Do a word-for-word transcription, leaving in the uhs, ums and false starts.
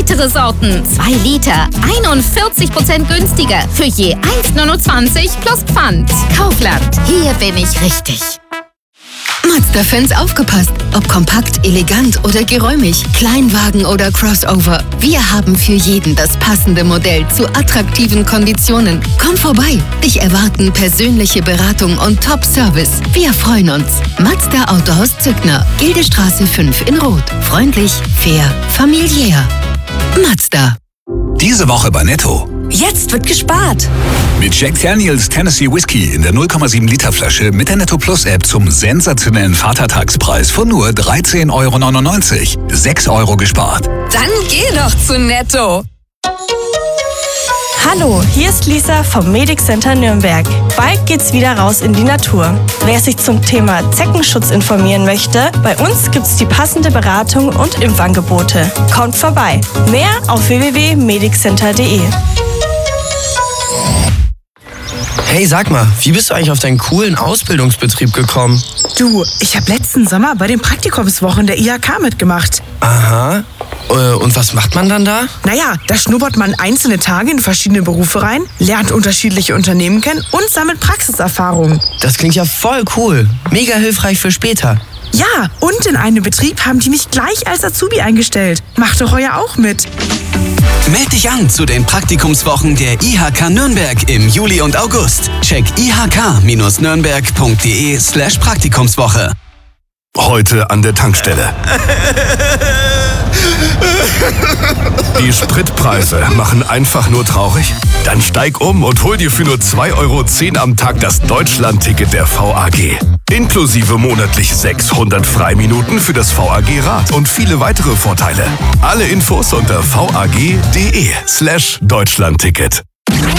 weitere Sorten. zwei Liter, einundvierzig Prozent günstiger. Für je eins neunundzwanzig plus Pfand. Kaufland, hier bin ich richtig. Mazda-Fans aufgepasst! Ob kompakt, elegant oder geräumig, Kleinwagen oder Crossover. Wir haben für jeden das passende Modell zu attraktiven Konditionen. Komm vorbei! Dich erwarten persönliche Beratung und Top-Service. Wir freuen uns. Mazda Autohaus Zückner. Gildestraße fünf in Rot. Freundlich, fair, familiär. Mazda. Diese Woche bei Netto. Jetzt wird gespart. Mit Jack Daniels Tennessee Whiskey in der null Komma sieben Liter Flasche mit der Netto Plus App zum sensationellen Vatertagspreis von nur dreizehn Euro neunundneunzig. sechs Euro gespart. Dann geh doch zu Netto. Hallo, hier ist Lisa vom Medic Center Nürnberg. Bald geht's wieder raus in die Natur. Wer sich zum Thema Zeckenschutz informieren möchte, bei uns gibt's die passende Beratung und Impfangebote. Kommt vorbei. Mehr auf w w w punkt mediccenter punkt d e. Hey, sag mal, wie bist du eigentlich auf deinen coolen Ausbildungsbetrieb gekommen? Du, ich habe letzten Sommer bei den Praktikumswochen der I H K mitgemacht. Aha. Äh, und was macht man dann da? Naja, da schnuppert man einzelne Tage in verschiedene Berufe rein, lernt unterschiedliche Unternehmen kennen und sammelt Praxiserfahrung. Das klingt ja voll cool. Mega hilfreich für später. Ja, und in einem Betrieb haben die mich gleich als Azubi eingestellt. Mach doch heuer auch mit. Meld dich an zu den Praktikumswochen der I H K Nürnberg im Juli und August. Check i h k bindestrich nürnberg punkt d e slash Praktikumswoche. Heute an der Tankstelle. Die Spritpreise machen einfach nur traurig? Dann steig um und hol dir für nur zwei Euro zehn am Tag das Deutschland-Ticket der V A G. Inklusive monatlich sechshundert Freiminuten für das V A G-Rad und viele weitere Vorteile. Alle Infos unter vag punkt de slash Deutschland-Ticket.